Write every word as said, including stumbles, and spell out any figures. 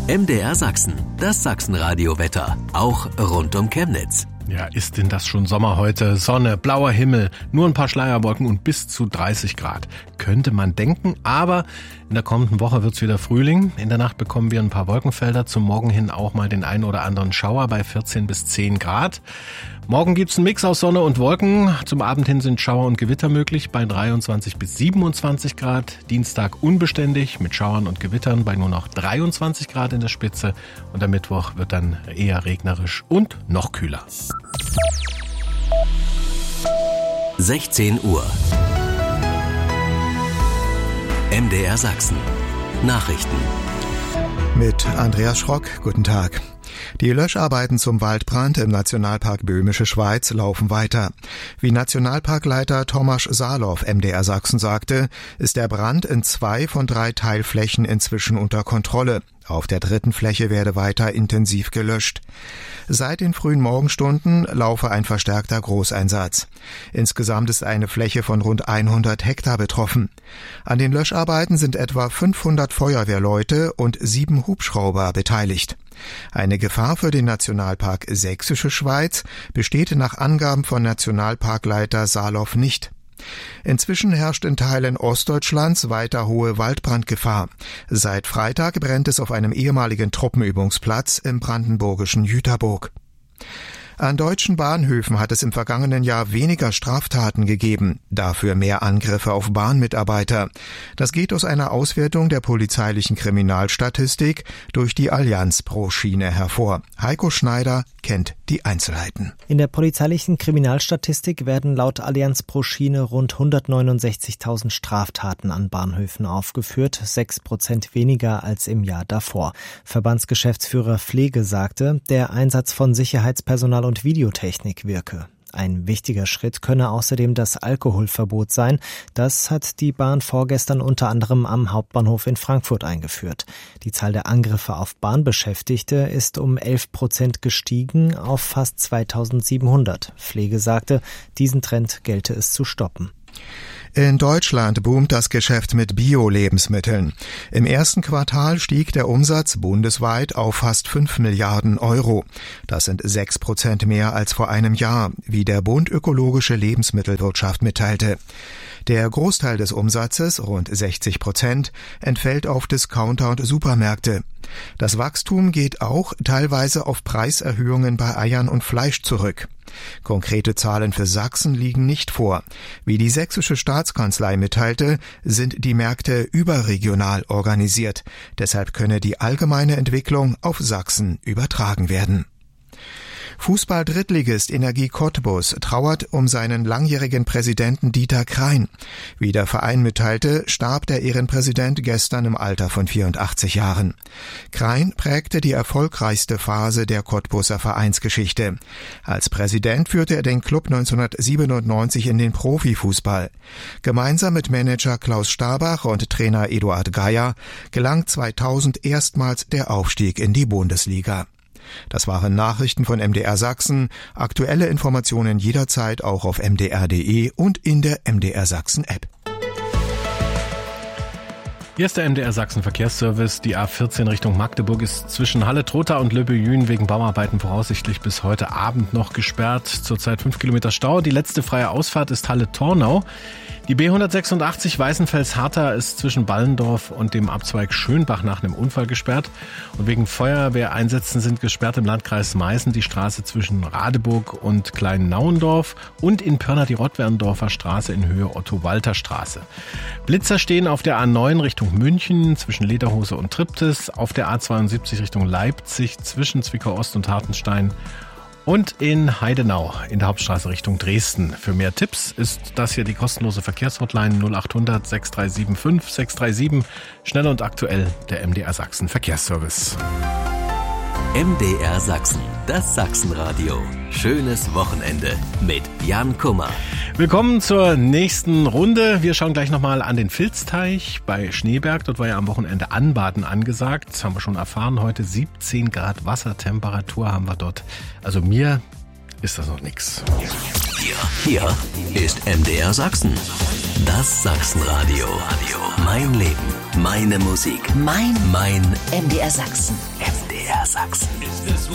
M D R Sachsen, das Sachsenradio-Wetter, auch rund um Chemnitz. Ja, ist denn das schon Sommer heute? Sonne, blauer Himmel, nur ein paar Schleierwolken und bis zu dreißig Grad. Könnte man denken, aber in der kommenden Woche wird's wieder Frühling. In der Nacht bekommen wir ein paar Wolkenfelder, zum Morgen hin auch mal den einen oder anderen Schauer bei vierzehn bis zehn Grad. Morgen gibt's einen Mix aus Sonne und Wolken. Zum Abend hin sind Schauer und Gewitter möglich bei dreiundzwanzig bis siebenundzwanzig Grad. Dienstag unbeständig mit Schauern und Gewittern bei nur noch dreiundzwanzig Grad in der Spitze. Und der Mittwoch wird dann eher regnerisch und noch kühler. sechzehn Uhr. M D R Sachsen. Nachrichten. Mit Andreas Schrock, guten Tag. Die Löscharbeiten zum Waldbrand im Nationalpark Böhmische Schweiz laufen weiter. Wie Nationalparkleiter Tomasz Salow M D R Sachsen sagte, ist der Brand in zwei von drei Teilflächen inzwischen unter Kontrolle. Auf der dritten Fläche werde weiter intensiv gelöscht. Seit den frühen Morgenstunden laufe ein verstärkter Großeinsatz. Insgesamt ist eine Fläche von rund hundert Hektar betroffen. An den Löscharbeiten sind etwa fünfhundert Feuerwehrleute und sieben Hubschrauber beteiligt. Eine Gefahr für den Nationalpark Sächsische Schweiz besteht nach Angaben von Nationalparkleiter Salow nicht. Inzwischen herrscht in Teilen Ostdeutschlands weiter hohe Waldbrandgefahr. Seit Freitag brennt es auf einem ehemaligen Truppenübungsplatz im brandenburgischen Jüterburg. An deutschen Bahnhöfen hat es im vergangenen Jahr weniger Straftaten gegeben, dafür mehr Angriffe auf Bahnmitarbeiter. Das geht aus einer Auswertung der polizeilichen Kriminalstatistik durch die Allianz pro Schiene hervor. Heiko Schneider kennt die Einzelheiten. In der polizeilichen Kriminalstatistik werden laut Allianz pro Schiene rund hundertneunundsechzigtausend Straftaten an Bahnhöfen aufgeführt, sechs Prozent weniger als im Jahr davor. Verbandsgeschäftsführer Pflege sagte, der Einsatz von Sicherheitspersonal und Videotechnik wirke. Ein wichtiger Schritt könne außerdem das Alkoholverbot sein. Das hat die Bahn vorgestern unter anderem am Hauptbahnhof in Frankfurt eingeführt. Die Zahl der Angriffe auf Bahnbeschäftigte ist um elf Prozent gestiegen auf fast zweitausendsiebenhundert. Pflege sagte, diesen Trend gelte es zu stoppen. In Deutschland boomt das Geschäft mit Bio-Lebensmitteln. Im ersten Quartal stieg der Umsatz bundesweit auf fast fünf Milliarden Euro. Das sind sechs Prozent mehr als vor einem Jahr, wie der Bund Ökologische Lebensmittelwirtschaft mitteilte. Der Großteil des Umsatzes, rund sechzig Prozent, entfällt auf Discounter und Supermärkte. Das Wachstum geht auch teilweise auf Preiserhöhungen bei Eiern und Fleisch zurück. Konkrete Zahlen für Sachsen liegen nicht vor. Wie die sächsische Staatskanzlei mitteilte, sind die Märkte überregional organisiert. Deshalb könne die allgemeine Entwicklung auf Sachsen übertragen werden. Fußball-Drittligist Energie Cottbus trauert um seinen langjährigen Präsidenten Dieter Krein. Wie der Verein mitteilte, starb der Ehrenpräsident gestern im Alter von vierundachtzig Jahren. Krein prägte die erfolgreichste Phase der Cottbuser Vereinsgeschichte. Als Präsident führte er den Club neunzehnhundertsiebenundneunzig in den Profifußball. Gemeinsam mit Manager Klaus Stabach und Trainer Eduard Geier gelang zweitausend erstmals der Aufstieg in die Bundesliga. Das waren Nachrichten von M D R Sachsen. Aktuelle Informationen jederzeit auch auf m d r punkt d e und in der M D R Sachsen App. Hier ist der M D R Sachsen Verkehrsservice. Die A vierzehn Richtung Magdeburg ist zwischen Halle-Trotha und Löbejün wegen Bauarbeiten voraussichtlich bis heute Abend noch gesperrt. Zurzeit fünf Kilometer Stau. Die letzte freie Ausfahrt ist Halle-Tornau. Die B hundertsechsundachtzig Weißenfels-Hartha ist zwischen Ballendorf und dem Abzweig Schönbach nach einem Unfall gesperrt. Und wegen Feuerwehreinsätzen sind gesperrt im Landkreis Meißen die Straße zwischen Radeburg und Klein-Nauendorf und in Pörna die Rottwerndorfer Straße in Höhe Otto-Walter-Straße. Blitzer stehen auf der A neun Richtung München zwischen Lederhose und Triptis, auf der A zweiundsiebzig Richtung Leipzig zwischen Zwickau-Ost und Hartenstein und in Heidenau in der Hauptstraße Richtung Dresden. Für mehr Tipps ist das hier die kostenlose Verkehrshotline null achthundert sechs drei sieben fünf sechs drei sieben. Schnell und aktuell der M D R Sachsen Verkehrsservice. M D R Sachsen, das Sachsenradio. Schönes Wochenende mit Jan Kummer. Willkommen zur nächsten Runde. Wir schauen gleich nochmal an den Vilzteich bei Schneeberg. Dort war ja am Wochenende Anbaden angesagt. Das haben wir schon erfahren. Heute siebzehn Grad Wassertemperatur haben wir dort. Also mir ist das noch nix. Hier, hier ist M D R Sachsen. Das Sachsenradio. Mein Leben, meine Musik, Mein mein M D R Sachsen. M D R Sachsen.